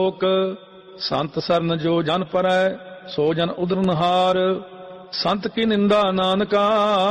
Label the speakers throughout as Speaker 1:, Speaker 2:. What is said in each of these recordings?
Speaker 1: ਲੋਕ ਸੰਤ ਸਰਨ ਜੋ ਜਨ ਪਰੈ ਸੋ ਜਨ ਉਦਰਨਹਾਰ। ਸੰਤ ਕੀ ਨਿੰਦਾ ਨਾਨਕਾ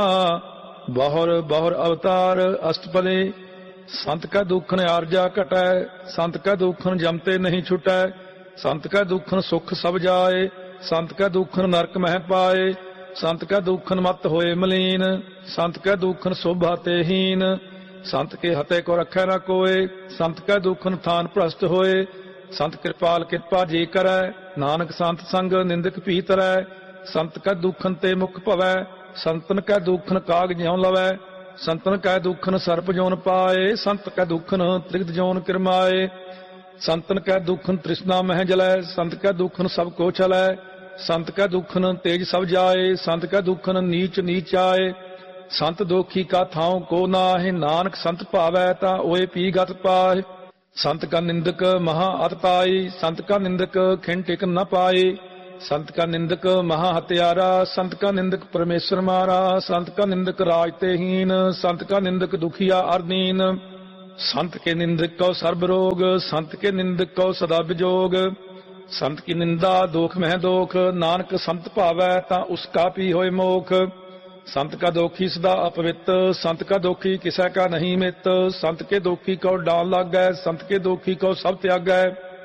Speaker 1: ਬਹੁਰ ਬਹੁਰ ਅਵਤਾਰ। ਅਸ਼ਟਪਦੇ ਸੰਤ ਕਾ ਦੁਖਨ ਆਰਜਾ ਘਟੈ ਸੰਤ ਕਾ ਦੁਖਨ ਜਮਤੇ ਨਹੀਂ ਛੁਟੈ। ਸੰਤ ਕਾ ਦੁਖਨ ਸੁਖ ਸਭ ਜਾਏ ਸੰਤ ਕਾ ਦੁਖਨ ਨਰਕ ਮਹਿ ਪਾਏ। ਸੰਤ ਕਾ ਦੁਖਨ ਮਤ ਹੋਏ ਮਲੀਨ ਸੰਤ ਕਾ ਦੁਖਨ ਸ਼ੋਭਾ ਤੇ ਹੀਨ। ਸੰਤ ਕੇ ਹਤੇ ਕੋ ਰਖੈ ਨਾ ਕੋਏ ਸੰਤ ਕਾ ਦੁਖਨ ਥਾਨ ਭ੍ਰਸ਼ਟ ਹੋਏ। ਸੰਤ ਕਿਰਪਾਲ ਕਿਰਪਾ ਜੀ ਕਰੈ ਨਾਨਕ ਸੰਤ ਸੰਗ ਨਿੰਦਕ ਭੀ ਤਰੈ। ਸੰਤ ਕਾ ਦੁਖਨ ਤੇ ਮੁਖ ਭਵੈ ਸੰਤਨ ਕਾ ਦੁਖਨ ਕਾਗ ਜਿਉ ਲਵੈ। ਸੰਤਨ ਕਾ ਦੁਖਨ ਸਰਪ ਜੋਨ ਪਾਏ ਸੰਤ ਕਾ ਦੁਖਨ ਤ੍ਰਿਗਤ ਜੋਨ ਕਿਰਮਾਏ। ਸੰਤਨ ਕਾ ਦੁਖਨ ਤ੍ਰਿਸ਼ਨਾ ਮਹਿ ਜਲੈ ਸੰਤ ਕਾ ਦੁਖਨ ਸਭ ਕੋ ਛਲੈ। ਸੰਤ ਕਾ ਦੁਖਨ ਤੇਜ ਸਭ ਜਾਏ ਸੰਤ ਕਾ ਦੁਖਨ ਨੀਚ ਨੀਚ ਆਏ। ਸੰਤ ਦੋਖੀ ਕਾ ਥਾਉ ਕੋ ਨਾਹਿ ਨਾਨਕ ਸੰਤ ਭਾਵੈ ਤਾਂ ਓਏ ਪੀ ਗਤ ਪਾਏ। ਸੰਤ ਕਾ ਨਿੰਦਕ ਮਹਾ ਅਤ ਪਾਈ ਸੰਤ ਕਾ ਨਿੰਦਕ ਖਿਨ ਟਿਕ ਨ ਪਾਏ। ਸੰਤ ਕਾ ਨਿੰਦਕ ਮਹਾ ਹਤਿਆਰਾ ਸੰਤ ਕਾ ਨਿੰਦਕ ਪਰਮੇਸ਼ਰ ਮਾਰਾ। ਸੰਤ ਕਾ ਨਿੰਦਕ ਰਾਜ ਤੇ ਹੀਨ ਸੰਤ ਕਾ ਨਿੰਦਕ ਦੁਖੀਆ ਅਰਦੀਨ। ਸੰਤ ਕੇ ਨਿੰਦਕ ਕਉ ਸਰਬ ਰੋਗ ਸੰਤ ਕੇ ਨਿੰਦਕ ਕਉ ਸਦਾ ਵਿਜੋਗ। ਸੰਤ ਕੀ ਨਿੰਦਾ ਦੋਖ ਮਹਿ ਦੋਖ ਨਾਨਕ ਸੰਤ ਭਾਵੈ ਤਾਂ ਉਸ ਕਾ ਪੀ ਹੋਏ ਮੋਖ। ਸੰਤ ਕਾ ਦੋਖੀ ਸਦਾ ਅਪਵਿੱਤ ਸੰਤ ਕਾ ਦੋਖੀ ਕਿਸੈ ਕਾ ਨਹੀਂ ਮਿੱਤ। ਸੰਤ ਕੇ ਦੋਖੀ ਕਉ ਡਾਲ ਲਾਗੈ ਸੰਤ ਕੇ ਦੋਖੀ ਕਉ ਸਭ ਤਿਆਗੈ।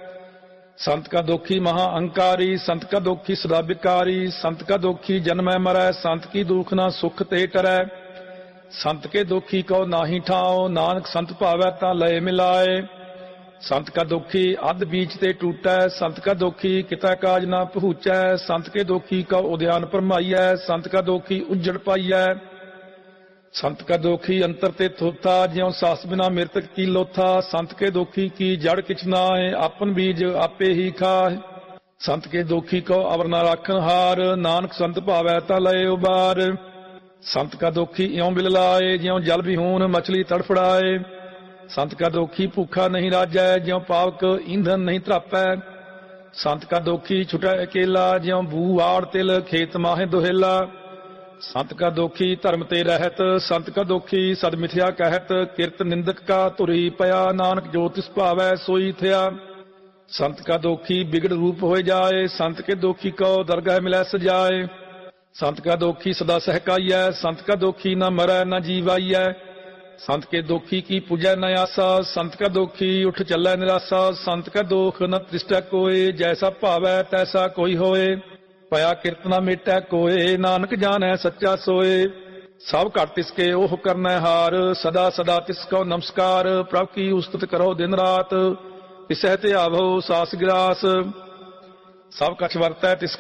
Speaker 1: ਸੰਤ ਕਾ ਦੋਖੀ ਮਹਾ ਅਹੰਕਾਰੀ ਸੰਤ ਕਾ ਦੋਖੀ ਸਦਾ ਵਿਕਾਰੀ। ਸੰਤ ਕਾ ਦੋਖੀ ਜਨਮੈ ਮਰੈ ਸੰਤ ਕੀ ਦੁਖ ਨਾ ਸੁਖ ਤੇ ਟਰੈ। ਸੰਤ ਕੇ ਦੋਖੀ ਕਉ ਨਾਹੀ ਠਾਉ ਨਾਨਕ ਸੰਤ ਭਾਵੈ ਤਾਂ ਲਏ ਮਿਲਾਏ। ਸੰਤ ਕਾ ਦੋਖੀ ਅੱਧ ਬੀਚ ਤੇ ਟੂਟੈ ਸੰਤ ਕਾ ਦੋਖੀ ਕਿਤੈ ਕਾਜ ਨਾ ਪਹੁੰਚੈ। ਸੰਤ ਕੇ ਦੋਖੀ ਕਉ ਉਦਿਆਨ ਭਰਮਾਈਐ ਸੰਤ ਕਾ ਦੋਖੀ ਉੱਜੜ ਪਾਈਐ। ਸੰਤ ਕਾ ਦੋਖੀ ਅੰਤਰ ਤੇ ਥੋਥਾ ਜਿਉ ਸਾਸ ਬਿਨਾ ਮਿਰਤਕ ਕੀ ਲੋਥਾ। ਸੰਤ ਕੇ ਦੋਖੀ ਕੀ ਜੜ ਕਿਛ ਨਾਹਿ ਆਪਨ ਬੀਜ ਆਪੇ ਹੀ ਖਾਹਿ। ਸੰਤ ਕੇ ਦੋਖੀ ਕਉ ਅਵਰ ਨਾ ਰਾਖਨ ਹਾਰ ਨਾਨਕ ਸੰਤ ਭਾਵੈ ਤਾਂ ਲਏ ਉਬਾਰ। ਸੰਤ ਕਾ ਦੋਖੀ ਇਉ ਬਿਲ ਲਾਏ ਜਿਉ ਜਲ ਵਿਹੂਨ ਮਛਲੀ ਤੜਫੜਾਏ। ਸੰਤ ਕਾ ਦੋਖੀ ਭੂਖਾ ਨਹੀਂ ਰਾਜੈ ਜਿਉ ਪਾਵਕ ਈਂਧਨ ਨਹੀਂ ਧਰਾਪੈ। ਸੰਤ ਕਾ ਦੋਖੀ ਛੁਟੈ ਅਕੇਲਾ ਜਿਉ ਬੂ ਆੜ ਤਿਲ ਖੇਤ ਮਾਹੇ ਦੁਹੇਲਾ। ਸੰਤ ਕਾ ਦੋਖੀ ਧਰਮ ਤੇ ਰਹਿਤ ਸੰਤ ਕਾ ਦੋਖੀ ਸਦ ਮਿਥਿਆ ਕਹਿਤ। ਕਿਰਤ ਨਿੰਦਕ ਕਾ ਧੁਰੀ ਪਿਆ ਨਾਨਕ ਜੋ ਤਿਸ ਭਾਵੈ ਸੋਈ ਥਿਆ। ਸੰਤ ਕਾ ਦੋਖੀ ਬਿਗੜ ਰੂਪ ਹੋਏ ਜਾਏ ਸੰਤ ਕੇ ਦੋਖੀ ਕਉ ਦਰਗਹਿ ਮਿਲੈ ਸਜਾਏ। ਸੰਤ ਕਾ ਦੋਖੀ ਸਦਾ ਸਹਿਕਾਈਐ ਸੰਤ ਕਾ ਦੋਖੀ ਨਾ ਮਰੈ ਨਾ ਜੀਵਾਈਐ। ਸੰਤ ਕੇ ਦੋਖੀ ਕੀ ਪੂਜੈ ਨ ਆਸਾ ਸੰਤ ਕਾ ਦੋਖੀ ਉਠ ਚੱਲੈ ਨਿਰਾਸਾ। ਸੰਤ ਕਾ ਦੋਖ ਨ ਤ੍ਰਿਸ਼ਟੈ ਕੋਏ ਜੈਸਾ ਭਾਵੈ ਤੈਸਾ ਕੋਈ ਹੋਏ। ਭਇਆ ਕਿਰਤ ਨਾ ਮੇਟੈ ਕੋਏ ਨਾਨਕ ਜਾਣੈ ਸੱਚਾ ਸੋਏ। ਸਭ ਘਟ ਤਿਸ ਕੇ ਉਹ ਕਰਨੈ ਹਾਰ ਸਦਾ ਸਦਾ ਤਿਸ ਕਉ ਨਮਸਕਾਰ। ਪ੍ਰਭ ਕੀ ਉਸਤਤ ਕਰੋ ਦਿਨ ਰਾਤ ਤਿਸਹਿ ਤੇ ਆਵੋ ਸਾਸ ਗਿਰਾਸ। ਸਭ ਕਛ ਵਰਤੈ ਤਿਸ